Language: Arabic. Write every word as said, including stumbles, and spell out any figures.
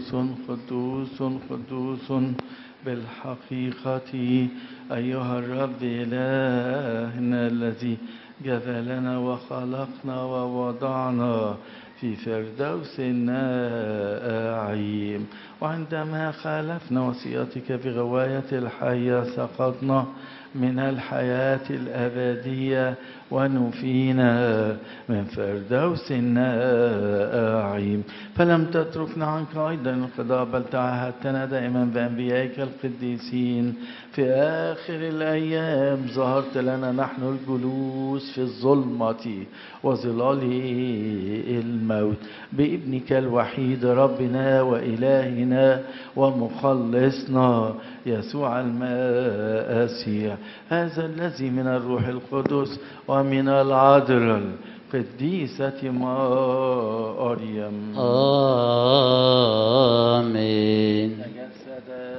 قدوس قدوس قدوس بالحقيقة أيها الرب إلهنا الذي جبلنا وخلقنا ووضعنا في فردوس النعيم، وعندما خالفنا وصيتك بغواية الحياة سقطنا من الحياة الأبدية ونفينا من فردوس النعيم، فلم تتركنا عنك أيضا انقضاء، بل تعهدتنا دائما بأنبيائك القديسين. في آخر الأيام ظهرت لنا نحن الجلوس في الظلمة وظلال الموت بابنك الوحيد ربنا وإلهنا ومخلصنا يسوع المسيح، هذا الذي من الروح القدس ومن العذراء القديسة مريم. آمين.